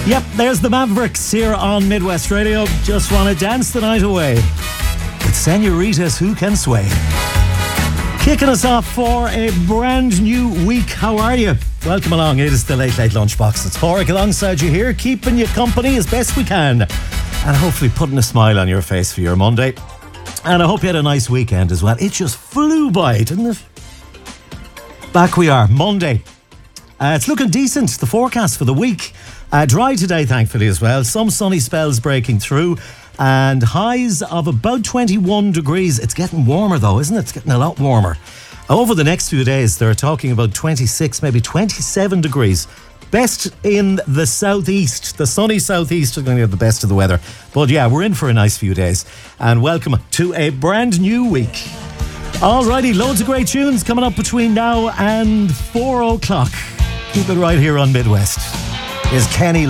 Yep, there's the Mavericks here on Midwest Radio. Just want to dance the night away with senoritas who can sway. Kicking us off for a brand new week. How are you? Welcome along. It is the Late Late Lunchbox. It's Pádraig alongside you here, keeping you company as best we can, and hopefully putting a smile on your face for your Monday. And I hope you had a nice weekend as well. It just flew by, didn't it? Back we are, Monday. It's looking decent, the forecast for the week. Dry today, thankfully, as well. Some sunny spells breaking through, and highs of about 21 degrees. It's getting warmer, though, isn't it? It's getting a lot warmer. Over the next few days, they're talking about 26, maybe 27 degrees. Best in the southeast. The sunny southeast is going to have the best of the weather. But yeah, we're in for a nice few days. And welcome to a brand new week. Alrighty, loads of great tunes coming up between now and 4 o'clock. Keep it right here on Midwest. Is Kenny